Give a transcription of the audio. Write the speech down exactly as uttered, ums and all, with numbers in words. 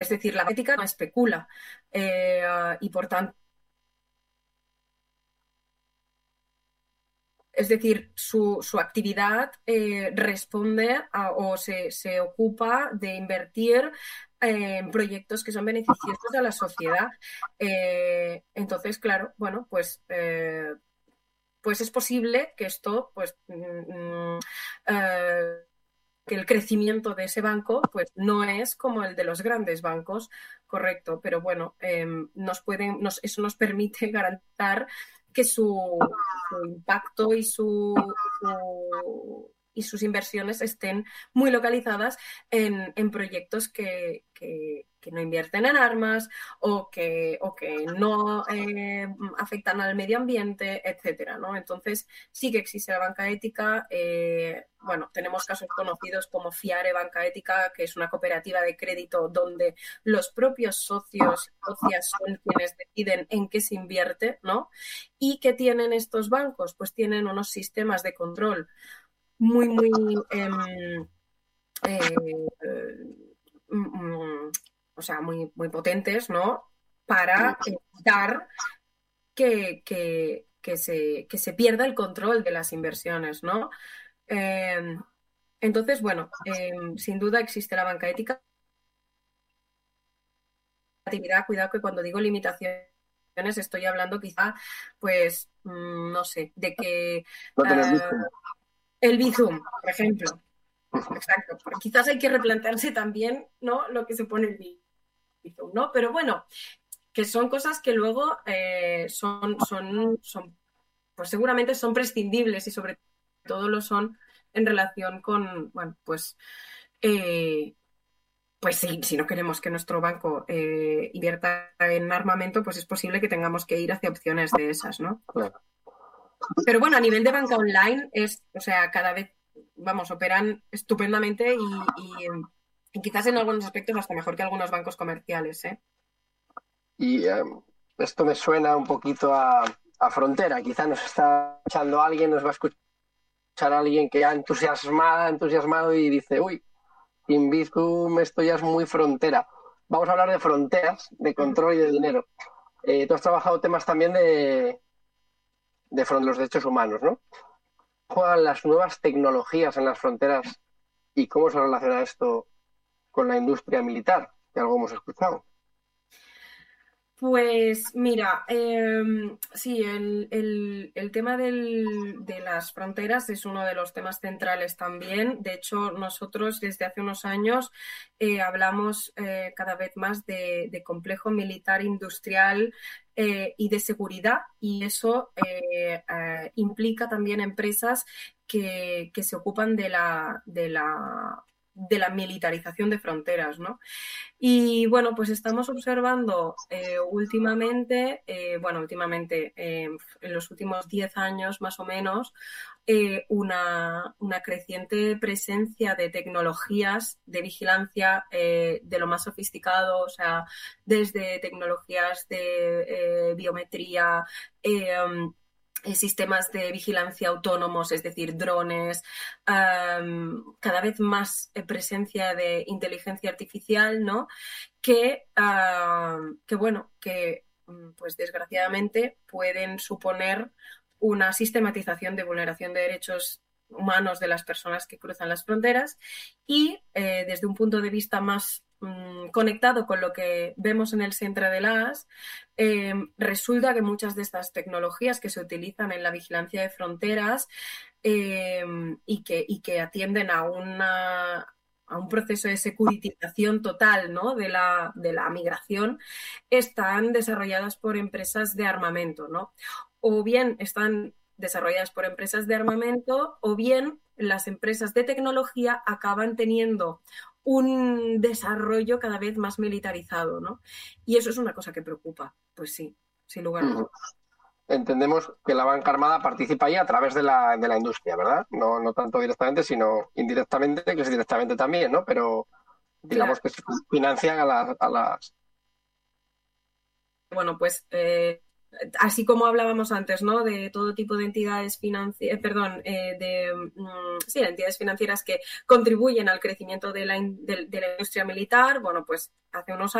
decir, la ética no especula eh, y por tanto, es decir, su, su actividad eh, responde a, o se, se ocupa de invertir eh, en proyectos que son beneficiosos a la sociedad. Eh, entonces, claro, bueno, pues, eh, pues es posible que esto, pues, mm, eh, que el crecimiento de ese banco, pues, no es como el de los grandes bancos, correcto, pero bueno, eh, nos pueden, nos, eso nos permite garantizar que su, su impacto y, su, su, y sus inversiones estén muy localizadas en, en proyectos que, que, que, no invierten en armas o que, o que no eh, afectan al medio ambiente, etcétera, ¿no? Entonces, sí que existe la banca ética. Eh, bueno, tenemos casos conocidos como Fiare Banca Ética, que es una cooperativa de crédito donde los propios socios y socias son quienes deciden en qué se invierte, ¿no? ¿Y qué tienen estos bancos? Pues tienen unos sistemas de control muy, muy... Eh, eh, mm, o sea, muy, muy potentes, ¿no? Para evitar que, que, que, se, que se pierda el control de las inversiones, ¿no? Eh, entonces, bueno, eh, sin duda existe la banca ética. Cuidado que cuando digo limitaciones estoy hablando quizá, pues, mmm, no sé, de que no uh, el Bizum, por ejemplo. Exacto. Quizás hay que replantearse también, ¿no?, lo que se pone el Bizum, ¿no? Pero bueno, que son cosas que luego eh, son, son, son, pues seguramente son prescindibles y sobre todo lo son en relación con, bueno, pues, eh, pues sí, si no queremos que nuestro banco eh, invierta en armamento, pues es posible que tengamos que ir hacia opciones de esas, ¿no? Claro. Pero bueno, a nivel de banca online es, o sea, cada vez, vamos, operan estupendamente y, y, y quizás en algunos aspectos hasta mejor que algunos bancos comerciales, ¿eh? Y eh, esto me suena un poquito a, a frontera. Quizá nos está escuchando alguien, nos va a escuchar alguien que ya entusiasmada, entusiasmado y dice, uy, sin Bizum esto ya es muy frontera. Vamos a hablar de fronteras, de control y de dinero. Eh, tú has trabajado temas también de, de los derechos humanos, ¿no? ¿Juegan las nuevas tecnologías en las fronteras y cómo se relaciona esto con la industria militar? Que algo hemos escuchado. Pues mira, eh, sí, el, el, el tema del, de las fronteras es uno de los temas centrales también. De hecho, nosotros desde hace unos años eh, hablamos eh, cada vez más de, de complejo militar industrial eh, y de seguridad, y eso eh, eh, implica también empresas que, que se ocupan de la, de la de la militarización de fronteras, ¿no? Y bueno, pues estamos observando eh, últimamente, eh, bueno, últimamente, eh, en los últimos diez años más o menos, eh, una, una creciente presencia de tecnologías de vigilancia eh, de lo más sofisticado, o sea, desde tecnologías de eh, biometría, eh, sistemas de vigilancia autónomos, es decir, drones, um, cada vez más presencia de inteligencia artificial, ¿no? Que, uh, que bueno, que pues desgraciadamente pueden suponer una sistematización de vulneración de derechos humanos de las personas que cruzan las fronteras y eh, desde un punto de vista más mmm, conectado con lo que vemos en el centro de las eh, resulta que muchas de estas tecnologías que se utilizan en la vigilancia de fronteras eh, y, que, y que atienden a una a un proceso de securitización total, ¿no?, de la, de la migración, están desarrolladas por empresas de armamento, ¿no? O bien están desarrolladas por empresas de armamento o bien las empresas de tecnología acaban teniendo un desarrollo cada vez más militarizado, ¿no? Y eso es una cosa que preocupa, pues sí, sin lugar a dudas. Entendemos que la banca armada participa ahí a través de la, de la industria, ¿verdad? No, no tanto directamente, sino indirectamente, que es directamente también, ¿no? Pero digamos Claro. que se financian a las... A las... Bueno, pues eh, así como hablábamos antes, ¿no?, de todo tipo de entidades financieras, eh, perdón, eh, de mm, sí, entidades financieras que contribuyen al crecimiento de la, in- de, de la industria militar, bueno, pues hace unos años